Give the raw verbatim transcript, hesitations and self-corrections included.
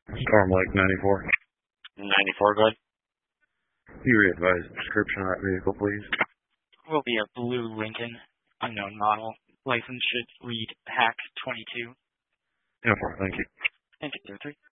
Storm Lake ninety-four. ninety-four, go ahead. Can you re-advise the description of that vehicle, please? Will be a blue Lincoln, unknown model. License should read Hack twenty-two. Yeah, thank you. Thank you, three.